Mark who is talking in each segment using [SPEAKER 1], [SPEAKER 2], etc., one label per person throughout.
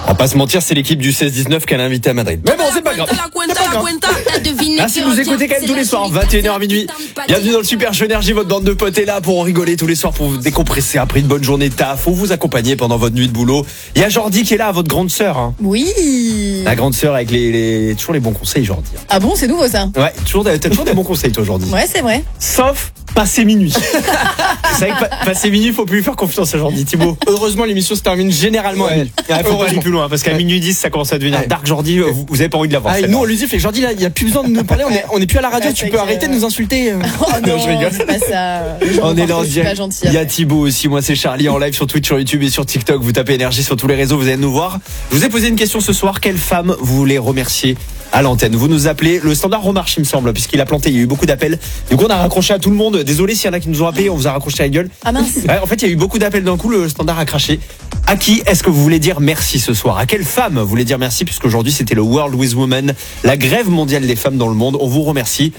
[SPEAKER 1] On va pas se mentir, c'est l'équipe du 16-19 qu'elle a invité à Madrid. Mais bon, c'est pas grave. Merci de nous écouter quand même tous les soirs, 21h minuit. Bienvenue dans le Super Show Énergie, votre bande de potes est là pour rigoler tous les soirs, pour vous décompresser après une bonne journée de taf, ou vous accompagner pendant votre nuit de boulot. Il y a Jordi qui est là, votre grande sœur. Hein.
[SPEAKER 2] Oui.
[SPEAKER 1] La grande sœur avec toujours les bons conseils, Jordi.
[SPEAKER 2] Ah bon, c'est nouveau ça?
[SPEAKER 1] Ouais, t'as toujours des bons conseils, toi, Jordi.
[SPEAKER 2] Ouais, c'est vrai.
[SPEAKER 1] Sauf passer minuit. C'est vrai que passer minuit, faut plus lui faire confiance à Jordi, Thibaut.
[SPEAKER 3] Heureusement, l'émission se termine généralement à minuit.
[SPEAKER 1] Il faut pas aller plus loin, parce qu'à minuit 10, ça commence à devenir dark. Jordi, vous avez pas envie de l'avoir.
[SPEAKER 3] Nous, on lui dit, fait Jordi, là, il y a plus besoin de nous parler, on est plus à la radio, tu peux arrêter de nous insulter.
[SPEAKER 2] Oh non, je rigole. C'est pas ça.
[SPEAKER 1] On est là en direct.
[SPEAKER 2] Gentil,
[SPEAKER 1] il y a Thibaut aussi, moi c'est Charlie en live sur Twitch, sur YouTube et sur TikTok. Vous tapez énergie sur tous les réseaux, vous allez nous voir. Je vous ai posé une question ce soir, quelle femme vous voulez remercier à l'antenne? Vous nous appelez, le standard remarche il me semble, puisqu'il a planté, il y a eu beaucoup d'appels. Du coup on a raccroché à tout le monde, désolé s'il y en a qui nous ont appelé, on vous a raccroché la gueule.
[SPEAKER 2] Ah mince.
[SPEAKER 1] Ouais, en fait il y a eu beaucoup d'appels d'un coup, le standard a craché. À qui est-ce que vous voulez dire merci ce soir? À quelle femme vous voulez dire merci, puisqu'aujourd'hui c'était le World with Women, la grève mondiale des femmes dans le monde. On vous remercie.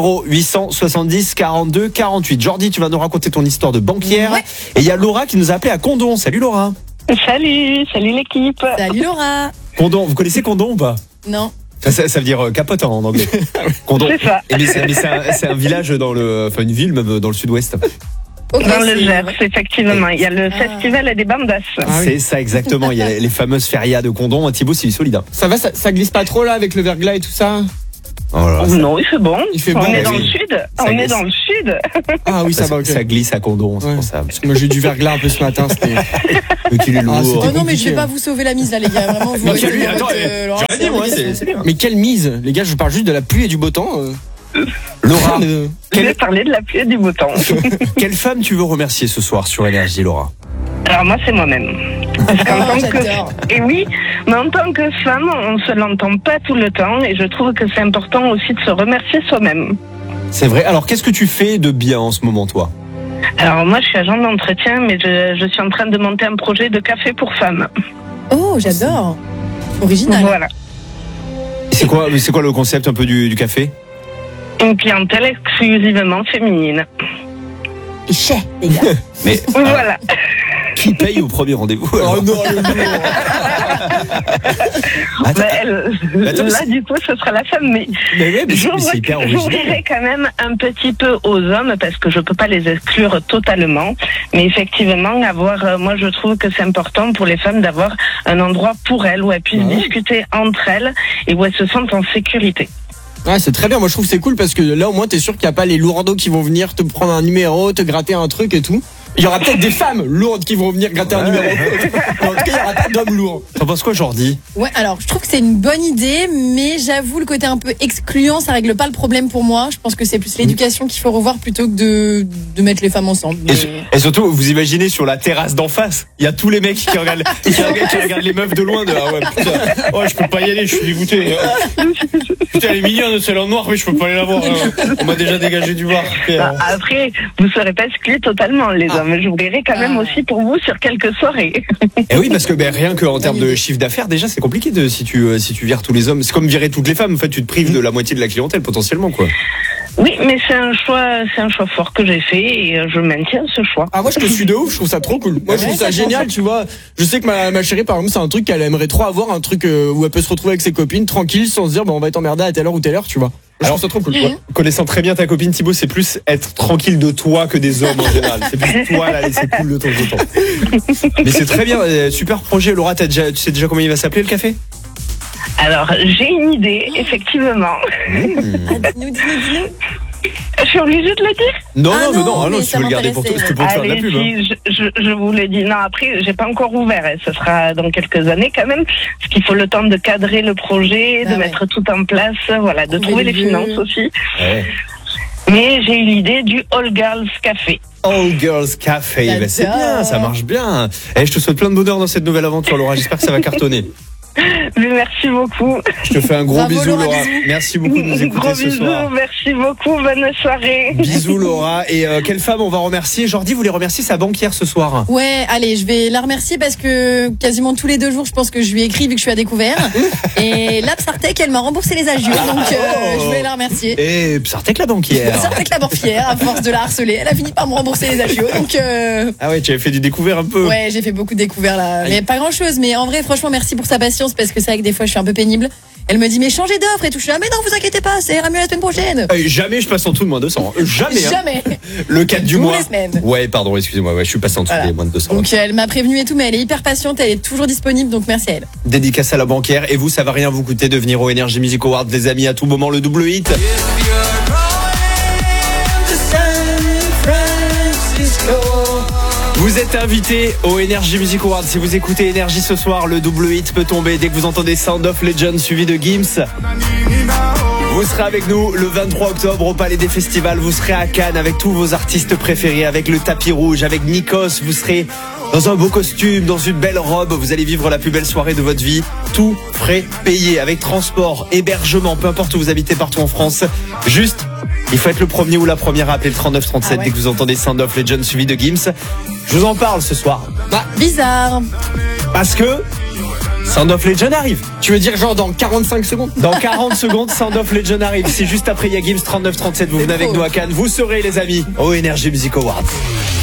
[SPEAKER 1] 0870 42 48. Jordi, tu vas nous raconter ton histoire de banquière.
[SPEAKER 2] Ouais.
[SPEAKER 1] Et il y a Laura qui nous a appelé à Condon. Salut Laura.
[SPEAKER 4] Salut l'équipe.
[SPEAKER 2] Salut Laura.
[SPEAKER 1] Condon, vous connaissez Condon ou pas?
[SPEAKER 2] Non.
[SPEAKER 1] Ça veut dire capote en anglais. Condon.
[SPEAKER 4] C'est ça.
[SPEAKER 1] C'est un village une ville même dans le sud-ouest.
[SPEAKER 2] Okay,
[SPEAKER 4] Dans le Gers, effectivement. Il y a le festival des bandas.
[SPEAKER 1] C'est ça exactement. Il y a les fameuses férias de Condon. Thibaut, c'est solide.
[SPEAKER 3] Ça va, ça glisse pas trop là avec le verglas et tout ça?
[SPEAKER 1] Oh là là,
[SPEAKER 4] Non, il fait bon.
[SPEAKER 3] On
[SPEAKER 4] est dans
[SPEAKER 1] oui.
[SPEAKER 4] le sud.
[SPEAKER 1] Ça glisse.
[SPEAKER 4] Dans le sud.
[SPEAKER 3] Ah oui, ça va, ok.
[SPEAKER 1] Ça glisse à Condon, c'est
[SPEAKER 3] Ouais.
[SPEAKER 1] pour ça.
[SPEAKER 3] Parce que moi j'ai eu du verglas un peu ce matin, c'était.
[SPEAKER 1] Mais qu'il est lourd.
[SPEAKER 3] c'était
[SPEAKER 2] Oh non, mais je
[SPEAKER 3] compliqué,
[SPEAKER 2] vais pas vous sauver la mise là, les gars. Vraiment, vous.
[SPEAKER 1] Non,
[SPEAKER 2] restez
[SPEAKER 1] lui,
[SPEAKER 2] dans
[SPEAKER 1] attends,
[SPEAKER 2] votre, Laura,
[SPEAKER 1] j'ai rien dit, moi, c'est bien.
[SPEAKER 3] Mais quelle mise? Les gars, je parle juste de la pluie et du beau temps.
[SPEAKER 1] Laura,
[SPEAKER 4] Je vais parler de la pluie et du beau temps.
[SPEAKER 1] quelle femme tu veux remercier ce soir sur Énergie, Laura?
[SPEAKER 4] Alors moi, c'est moi-même. Parce qu'en tant
[SPEAKER 2] j'adore.
[SPEAKER 4] que... Et oui, mais en tant que femme, on se l'entend pas tout le temps. Et je trouve que c'est important aussi de se remercier soi-même.
[SPEAKER 1] C'est vrai. Alors, qu'est-ce que tu fais de bien en ce moment, toi?
[SPEAKER 4] Alors moi, je suis agent d'entretien, mais je suis en train de monter un projet de café pour femmes.
[SPEAKER 2] Oh, j'adore. Original.
[SPEAKER 4] Voilà.
[SPEAKER 1] C'est quoi le concept un peu du café?
[SPEAKER 4] Une clientèle exclusivement féminine.
[SPEAKER 2] Et chais, les gars.
[SPEAKER 1] Mais
[SPEAKER 4] Voilà.
[SPEAKER 1] qui paye au premier rendez-vous alors?
[SPEAKER 3] Oh non,
[SPEAKER 1] Attends,
[SPEAKER 4] Là, du coup, ce sera la femme, mais
[SPEAKER 1] mais c'est hyper original.
[SPEAKER 4] j'ouvrirai quand même un petit peu aux hommes parce que je peux pas les exclure totalement. Mais effectivement, moi, je trouve que c'est important pour les femmes d'avoir un endroit pour elles où elles puissent discuter entre elles et où elles se sentent en sécurité.
[SPEAKER 3] Ouais, c'est très bien. Moi, je trouve que c'est cool parce que là, au moins, t'es sûr qu'il n'y a pas les lourdeaux qui vont venir te prendre un numéro, te gratter un truc et tout. Il y aura peut-être des femmes lourdes qui vont venir gratter un numéro. En tout cas, il n'y aura pas d'hommes lourds.
[SPEAKER 1] T'en penses quoi, Jordi?
[SPEAKER 2] Ouais, alors je trouve que c'est une bonne idée, mais j'avoue le côté un peu excluant, ça règle pas le problème pour moi. Je pense que c'est plus l'éducation qu'il faut revoir plutôt que de mettre les femmes ensemble. Mais...
[SPEAKER 1] Et surtout, vous imaginez sur la terrasse d'en face, il y a tous les mecs qui regardent, qui regardent les meufs de loin. Ah ouais, putain. Oh, je peux pas y aller, je suis dégoûté. Putain, elle est mignonne, celle en noir, mais je peux pas aller la voir. On m'a déjà dégagé du bar.
[SPEAKER 4] Après, vous serez pas exclus totalement, les hommes. Je vous verrai quand même aussi pour vous sur quelques soirées.
[SPEAKER 1] Et oui, parce que rien qu'en termes de chiffre d'affaires, déjà, c'est compliqué si tu vires tous les hommes. C'est comme virer toutes les femmes. En fait, tu te prives de la moitié de la clientèle potentiellement, quoi.
[SPEAKER 4] Oui, mais c'est un choix fort que j'ai fait et je maintiens ce choix.
[SPEAKER 3] Ah, moi, je te suis de ouf, je trouve ça trop cool. Moi, je trouve ça génial, tu vois. Je sais que ma chérie, par exemple, c'est un truc qu'elle aimerait trop avoir, un truc où elle peut se retrouver avec ses copines, tranquille, sans se dire, on va être emmerdé à telle heure ou telle heure, tu vois. Je trouve ça trop cool.
[SPEAKER 1] Connaissant très bien ta copine Thibaut, c'est plus être tranquille de toi que des hommes en général. C'est plus toi la laisser cool de temps en temps. Mais c'est très bien, super projet. Laura, tu sais déjà comment il va s'appeler le café?
[SPEAKER 4] Alors, j'ai une idée, effectivement.
[SPEAKER 2] Dis-nous.
[SPEAKER 4] Je suis obligée de le dire?
[SPEAKER 1] Non,
[SPEAKER 2] mais
[SPEAKER 1] si tu
[SPEAKER 2] ça
[SPEAKER 1] veux le garder pour toi,
[SPEAKER 2] m'intéressait,
[SPEAKER 1] c'est pour te faire de la
[SPEAKER 4] Allez,
[SPEAKER 1] pub. Hein.
[SPEAKER 4] si, je vous l'ai dit. Non, après, j'ai pas encore ouvert. Ce sera dans quelques années quand même. Parce qu'il faut le temps de cadrer le projet, de mettre tout en place, voilà, de trouver les finances aussi.
[SPEAKER 1] Ouais.
[SPEAKER 4] Mais j'ai eu l'idée du All Girls Café.
[SPEAKER 1] All Girls Café, ben, c'est bien, ça marche bien. Et je te souhaite plein de bonheur dans cette nouvelle aventure, Laura. J'espère que ça va cartonner.
[SPEAKER 4] Mais merci beaucoup.
[SPEAKER 1] Je te fais un gros
[SPEAKER 2] Bravo,
[SPEAKER 1] bisou,
[SPEAKER 2] Laura,
[SPEAKER 1] Laura.
[SPEAKER 2] bisous.
[SPEAKER 1] Merci beaucoup de nous écouter
[SPEAKER 4] Gros
[SPEAKER 1] ce
[SPEAKER 4] bisous,
[SPEAKER 1] soir.
[SPEAKER 4] merci beaucoup, bonne soirée.
[SPEAKER 1] Bisous, Laura. Et quelle femme on va remercier? Jordi voulait remercier sa banquière ce soir.
[SPEAKER 2] Ouais, allez, je vais la remercier parce que quasiment tous les 2 jours, je pense que je lui écris vu que je suis à découvert. Et là, Psartec, elle m'a remboursé les agios, donc je vais la remercier.
[SPEAKER 1] Et Psartek la banquière.
[SPEAKER 2] Psartek la banquière, à force de la harceler, elle a fini par me rembourser les agios, donc
[SPEAKER 1] Ah ouais, tu avais fait du découvert un peu.
[SPEAKER 2] ouais, j'ai fait beaucoup de découvertes là, mais pas grand chose. Mais en vrai, franchement, merci pour sa patience parce que c'est vrai que des fois, je suis un peu pénible. Elle me dit mais changez d'offre et tout. Je suis là, mais non, vous inquiétez pas, ça ira mieux la semaine prochaine.
[SPEAKER 1] Jamais je passe en dessous de moins 200. Jamais. Hein.
[SPEAKER 2] Jamais.
[SPEAKER 1] Le 4 du
[SPEAKER 2] Tous
[SPEAKER 1] mois.
[SPEAKER 2] les semaines.
[SPEAKER 1] Ouais, pardon, excusez-moi. Ouais, je suis passé en dessous
[SPEAKER 2] Voilà.
[SPEAKER 1] des moins de 200.
[SPEAKER 2] Donc elle m'a prévenue et tout, mais elle est hyper patiente, elle est toujours disponible, donc merci à elle.
[SPEAKER 1] Dédicace à la banquière. Et vous, ça va rien vous coûter de venir au Energy Music Awards, les amis, à tout moment, le double hit. Vous êtes invité au Energy Music Awards. Si vous écoutez Energy ce soir, le double hit peut tomber dès que vous entendez Sound of Legend suivi de Gims. Vous serez avec nous le 23 octobre au Palais des Festivals. Vous serez à Cannes avec tous vos artistes préférés, avec le tapis rouge, avec Nikos. Vous serez dans un beau costume, dans une belle robe. Vous allez vivre la plus belle soirée de votre vie. Tout frais payé, avec transport, hébergement, peu importe où vous habitez partout en France. Juste, il faut être le premier ou la première à appeler le 3937
[SPEAKER 2] Ah ouais.
[SPEAKER 1] dès que vous entendez Sound of Legend suivi de Gims. Je vous en parle ce soir.
[SPEAKER 2] Bizarre.
[SPEAKER 1] Parce que Sound of Legend arrive.
[SPEAKER 3] Tu veux dire genre dans 45 secondes?
[SPEAKER 1] Dans 40 secondes, Sound of Legend arrive. C'est juste après Yagims 3937. Vous venez avec nous à Cannes. Vous serez, les amis, au Energy Music Awards.